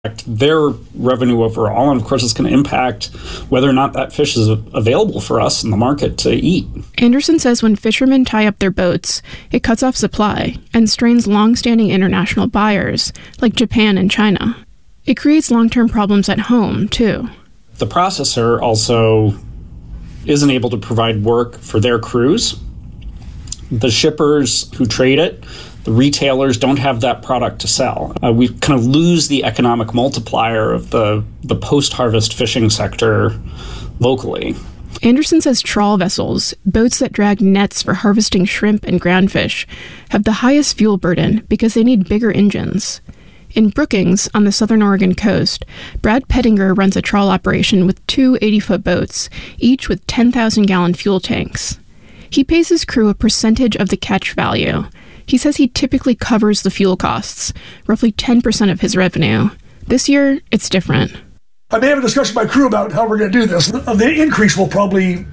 their revenue overall, and of course it's going to impact whether or not that fish is available for us in the market to eat. Anderson says when fishermen tie up their boats, it cuts off supply and strains long-standing international buyers like Japan and China. It creates long-term problems at home, too. The processor also isn't able to provide work for their crews. The shippers who trade it, the retailers don't have that product to sell. We kind of lose the economic multiplier of the post-harvest fishing sector locally. Anderson says trawl vessels, boats that drag nets for harvesting shrimp and groundfish, have the highest fuel burden because they need bigger engines. In Brookings, on the southern Oregon coast, Brad Pettinger runs a trawl operation with two 80-foot boats, each with 10,000-gallon fuel tanks. He pays his crew a percentage of the catch value. He says he typically covers the fuel costs, roughly 10% of his revenue. This year, it's different. I may have a discussion with my crew about how we're going to do this. The increase will probably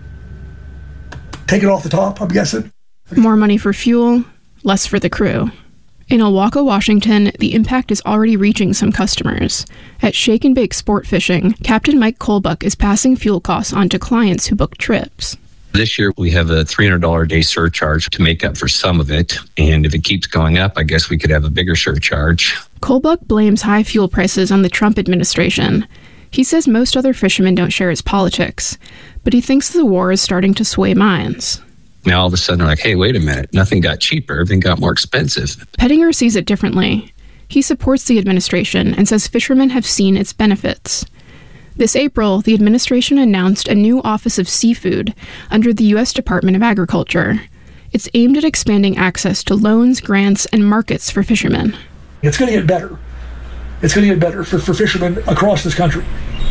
take it off the top, I'm guessing. More money for fuel, less for the crew. In Ilwaco, Washington, the impact is already reaching some customers. At Shake and Bake Sport Fishing, Captain Mike Colbuck is passing fuel costs on to clients who book trips. This year, we have a $300 a day surcharge to make up for some of it. And if it keeps going up, I guess we could have a bigger surcharge. Colbuck blames high fuel prices on the Trump administration. He says most other fishermen don't share his politics, but he thinks the war is starting to sway minds. Now, all of a sudden, they're like, hey, wait a minute. Nothing got cheaper. Everything got more expensive. Pettinger sees it differently. He supports the administration and says fishermen have seen its benefits. This April, the administration announced a new Office of Seafood under the U.S. Department of Agriculture. It's aimed at expanding access to loans, grants, and markets for fishermen. It's going to get better. It's going to get better for fishermen across this country.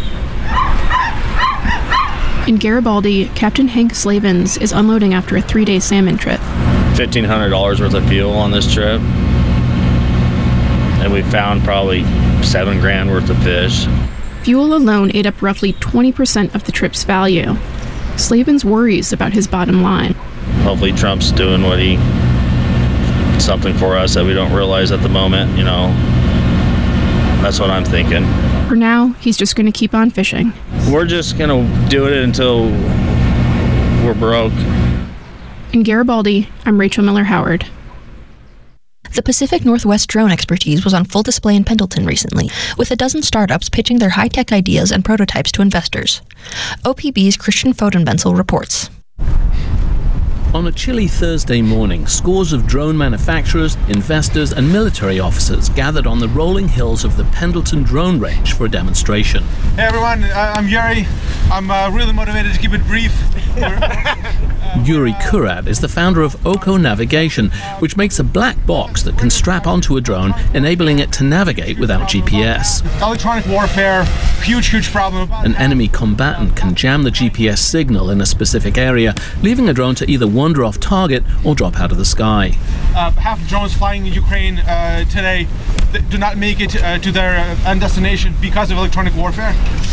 In Garibaldi, Captain Hank Slavens is unloading after a 3-day salmon trip. $1,500 worth of fuel on this trip. And we found probably $7,000 worth of fish. Fuel alone ate up roughly 20% of the trip's value. Slavens worries about his bottom line. Hopefully Trump's doing something for us that we don't realize at the moment, That's what I'm thinking. For now, he's just going to keep on fishing. We're just going to do it until we're broke. In Garibaldi, I'm Rachel Miller-Howard. The Pacific Northwest drone expertise was on full display in Pendleton recently, with a dozen startups pitching their high-tech ideas and prototypes to investors. OPB's Christian Fodenbensel reports. On a chilly Thursday morning, scores of drone manufacturers, investors, and military officers gathered on the rolling hills of the Pendleton drone range for a demonstration. Hey everyone, I'm Yuri. I'm really motivated to keep it brief. Yuri Kurat is the founder of Oko Navigation, which makes a black box that can strap onto a drone, enabling it to navigate without GPS. Electronic warfare, huge problem. An enemy combatant can jam the GPS signal in a specific area, leaving a drone to either wander off target or drop out of the sky. Half the drones flying in Ukraine today do not make it to their end destination because of electronic warfare.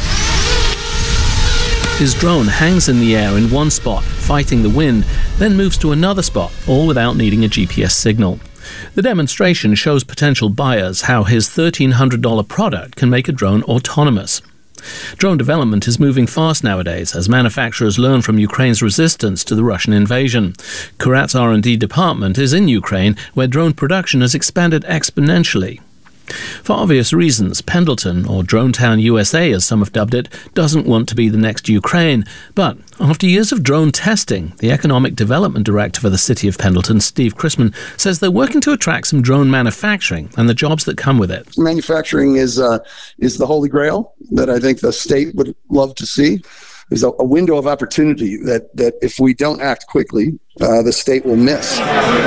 His drone hangs in the air in one spot, fighting the wind, then moves to another spot, all without needing a GPS signal. The demonstration shows potential buyers how his $1,300 product can make a drone autonomous. Drone development is moving fast nowadays as manufacturers learn from Ukraine's resistance to the Russian invasion. Kurat's R&D department is in Ukraine, where drone production has expanded exponentially. For obvious reasons, Pendleton, or Dronetown USA as some have dubbed it, doesn't want to be the next Ukraine. But after years of drone testing, the Economic Development Director for the City of Pendleton, Steve Chrisman, says they're working to attract some drone manufacturing and the jobs that come with it. Manufacturing is the holy grail that I think the state would love to see. There's a window of opportunity that if we don't act quickly, the state will miss.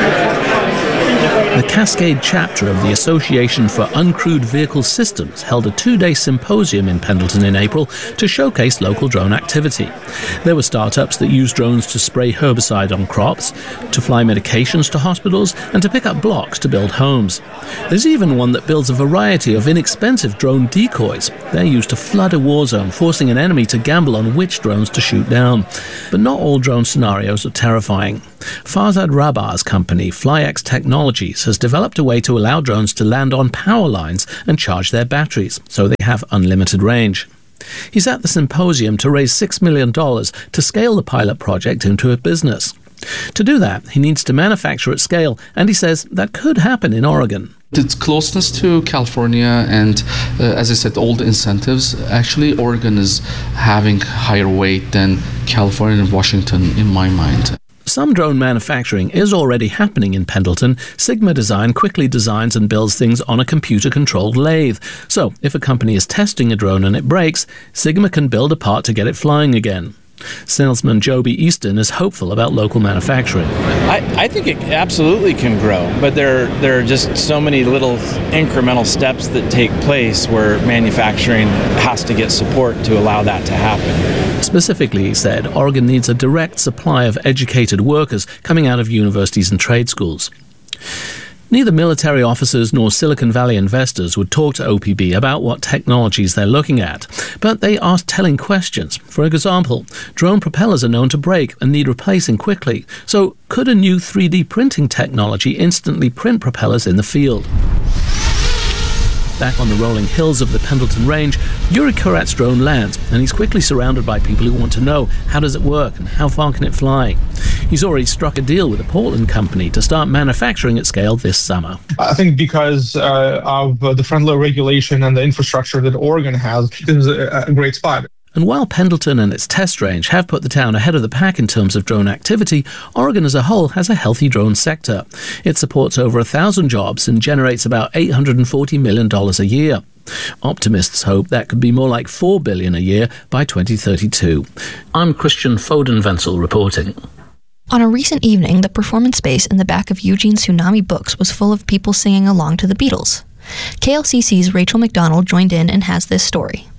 The Cascade chapter of the Association for Uncrewed Vehicle Systems held a 2-day symposium in Pendleton in April to showcase local drone activity. There were startups that use drones to spray herbicide on crops, to fly medications to hospitals, and to pick up blocks to build homes. There's even one that builds a variety of inexpensive drone decoys. They're used to flood a war zone, forcing an enemy to gamble on which drones to shoot down. But not all drone scenarios are terrifying. Farzad Rabar's company, FlyX Technology, Technologies has developed a way to allow drones to land on power lines and charge their batteries, so they have unlimited range. He's at the symposium to raise $6 million to scale the pilot project into a business. To do that, he needs to manufacture at scale, and he says that could happen in Oregon. Its closeness to California and, as I said, all the incentives, actually Oregon is having higher weight than California and Washington in my mind. Some drone manufacturing is already happening in Pendleton. Sigma Design quickly designs and builds things on a computer-controlled lathe. So, if a company is testing a drone and it breaks, Sigma can build a part to get it flying again. Salesman Joby Easton is hopeful about local manufacturing. I think it absolutely can grow, but there are just so many little incremental steps that take place where manufacturing has to get support to allow that to happen. Specifically, he said, Oregon needs a direct supply of educated workers coming out of universities and trade schools. Neither military officers nor Silicon Valley investors would talk to OPB about what technologies they're looking at, but they ask telling questions. For example, drone propellers are known to break and need replacing quickly, so could a new 3D printing technology instantly print propellers in the field? Back on the rolling hills of the Pendleton Range, Yuri Kurat's drone lands, and he's quickly surrounded by people who want to know how does it work and how far can it fly. He's already struck a deal with a Portland company to start manufacturing at scale this summer. I think because of the friendly regulation and the infrastructure that Oregon has, this is a great spot. And while Pendleton and its test range have put the town ahead of the pack in terms of drone activity, Oregon as a whole has a healthy drone sector. It supports over 1,000 jobs and generates about $840 million a year. Optimists hope that could be more like $4 billion a year by 2032. I'm Christian Foden-Wenzel reporting. On a recent evening, the performance space in the back of Eugene Tsunami Books was full of people singing along to the Beatles. KLCC's Rachel McDonald joined in and has this story.